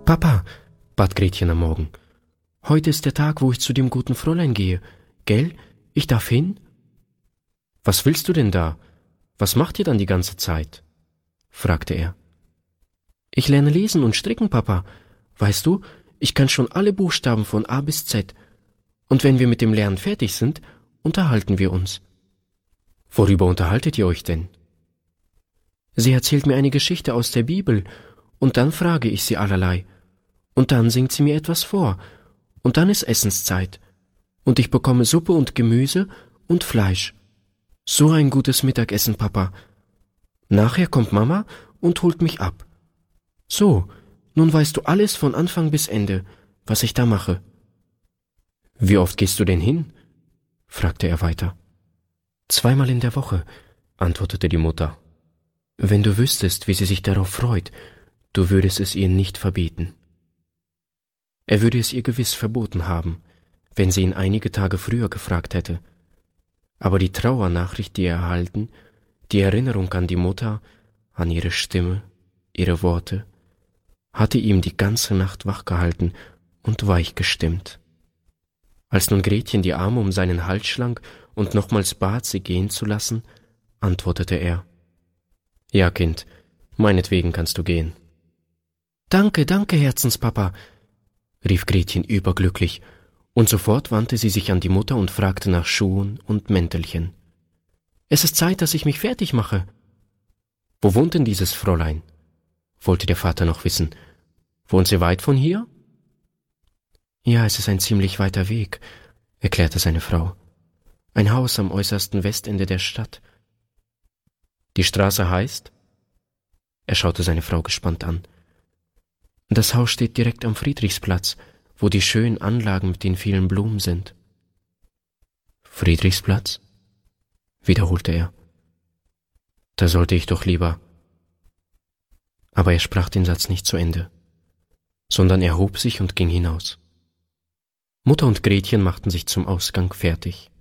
Papa, bat Gretchen am Morgen, heute ist der Tag, wo ich zu dem guten Fräulein gehe, gell? Ich darf hin? Was willst du denn da? Was macht ihr dann die ganze Zeit? Fragte er. Ich lerne lesen und stricken, Papa. Weißt du, ich kann schon alle Buchstaben von A bis Z. Und wenn wir mit dem Lernen fertig sind, unterhalten wir uns. Worüber unterhaltet ihr euch denn? Sie erzählt mir eine Geschichte aus der Bibel, und dann frage ich sie allerlei. Und dann singt sie mir etwas vor, und dann ist Essenszeit. Und ich bekomme Suppe und Gemüse und Fleisch. So ein gutes Mittagessen, Papa. Nachher kommt Mama und holt mich ab. So, nun weißt du alles von Anfang bis Ende, was ich da mache. Wie oft gehst du denn hin? Fragte er weiter. 2-mal in der Woche, antwortete die Mutter. Wenn du wüsstest, wie sie sich darauf freut, du würdest es ihr nicht verbieten. Er würde es ihr gewiss verboten haben, wenn sie ihn einige Tage früher gefragt hätte. Aber die Trauernachricht, die er erhalten, die Erinnerung an die Mutter, an ihre Stimme, ihre Worte, hatte ihm die ganze Nacht wachgehalten und weich gestimmt. Als nun Gretchen die Arme um seinen Hals schlang und nochmals bat, sie gehen zu lassen, antwortete er: »Ja, Kind, meinetwegen kannst du gehen.« »Danke, danke, Herzenspapa«, rief Gretchen überglücklich, und sofort wandte sie sich an die Mutter und fragte nach Schuhen und Mäntelchen. »Es ist Zeit, dass ich mich fertig mache.« »Wo wohnt denn dieses Fräulein?« wollte der Vater noch wissen. »Wohnt sie weit von hier?« »Ja, es ist ein ziemlich weiter Weg«, erklärte seine Frau. »Ein Haus am äußersten Westende der Stadt.« »Die Straße heißt?« Er schaute seine Frau gespannt an. »Das Haus steht direkt am Friedrichsplatz, wo die schönen Anlagen mit den vielen Blumen sind.« »Friedrichsplatz?« wiederholte er. »Da sollte ich doch lieber...« Aber er sprach den Satz nicht zu Ende, sondern erhob sich und ging hinaus. Mutter und Gretchen machten sich zum Ausgang fertig.